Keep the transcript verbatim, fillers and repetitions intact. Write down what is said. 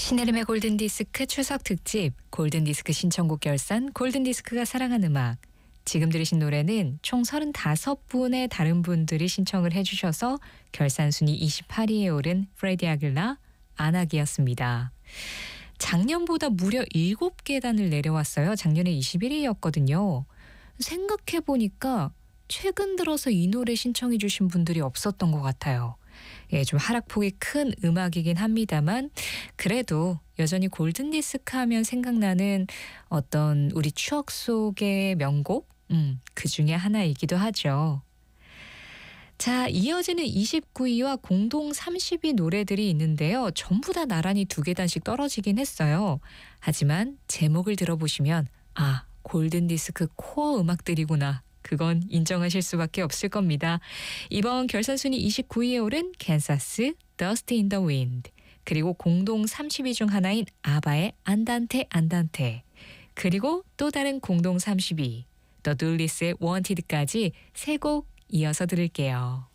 신혜림의 골든디스크 추석 특집 골든디스크 신청곡 결산 골든디스크가 사랑한 음악. 지금 들으신 노래는 총 서른다섯 분의 다른 분들이 신청을 해주셔서 결산 순위 이십팔 위에 오른 프레디 아길라 안아기였습니다. 작년보다 무려 일곱 계단을 내려왔어요. 작년에 이십일 위였거든요. 생각해보니까 최근 들어서 이 노래 신청해 주신 분들이 없었던 것 같아요. 예, 좀 하락폭이 큰 음악이긴 합니다만 그래도 여전히 골든디스크 하면 생각나는 어떤 우리 추억 속의 명곡? 음, 그 중에 하나이기도 하죠. 자, 이어지는 이십구 위와 공동 삼십 위 노래들이 있는데요. 전부 다 나란히 두 계단씩 떨어지긴 했어요. 하지만 제목을 들어보시면 아, 골든디스크 코어 음악들이구나. 그건 인정하실 수밖에 없을 겁니다. 이번 결산 순위 이십구 위에 오른 캔사스, Dust in the Wind, 그리고 공동 삼십 위 중 하나인 아바의 안단테 안단테, 그리고 또 다른 공동 삼십 위, The Dooleys의 Wanted까지 세 곡 이어서 들을게요.